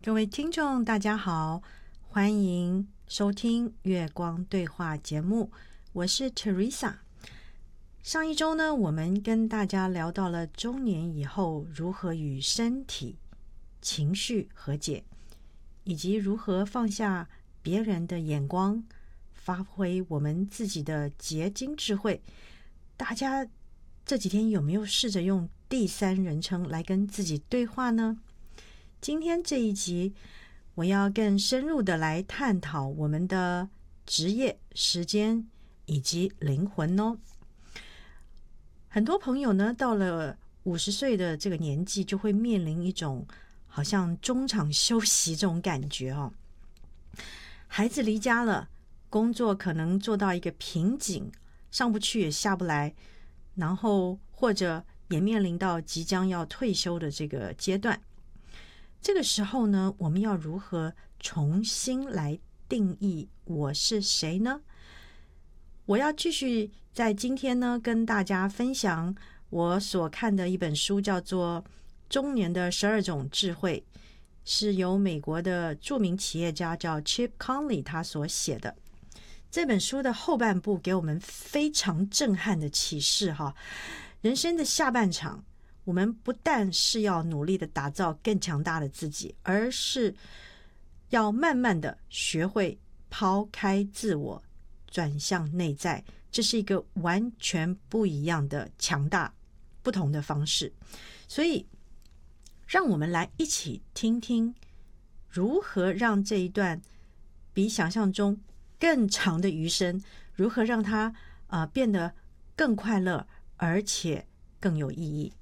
各位听众大家好，欢迎收听月光对话节目，我是 Teresa。 上一周呢，我们跟大家聊到了中年以后如何与身体情绪和解，以及如何放下别人的眼光，发挥我们自己的结晶智慧。大家这几天有没有试着用第三人称来跟自己对话呢？今天这一集我要更深入的来探讨我们的职业、时间以及灵魂哦。很多朋友呢，到了50岁的这个年纪，就会面临一种好像中场休息这种感觉哦。孩子离家了，工作可能做到一个瓶颈，上不去也下不来，然后或者也面临到即将要退休的这个阶段。这个时候呢，我们要如何重新来定义我是谁呢？我要继续在今天呢跟大家分享我所看的一本书，叫做《中年的12种智慧》，是由美国的著名企业家叫 Chip Conley 他所写的。这本书的后半部给我们非常震撼的启示哈，人生的下半场，我们不但是要努力的打造更强大的自己，而是要慢慢的学会抛开自我，转向内在。这是一个完全不一样的强大不同的方式。所以让我们来一起听听如何让这一段比想象中更长的余生，如何让它变得更快乐而且更有意义。